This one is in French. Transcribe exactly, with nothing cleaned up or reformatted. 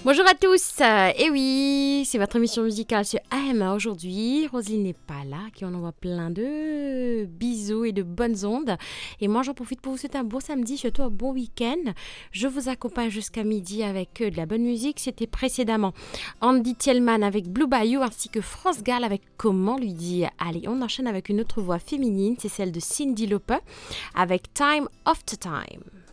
Bonjour à tous, euh, et oui, c'est votre émission musicale sur A M A aujourd'hui. Roselyne n'est pas là, qui en envoie plein de bisous et de bonnes ondes. Et moi, j'en profite pour vous souhaiter un beau samedi, surtout un bon week-end. Je vous accompagne jusqu'à midi avec euh, de la bonne musique. C'était précédemment Andy Tillman avec Blue Bayou, ainsi que France Gall avec Comment lui dire. Allez, on enchaîne avec une autre voix féminine, c'est celle de Cyndi Lauper avec Time After Time.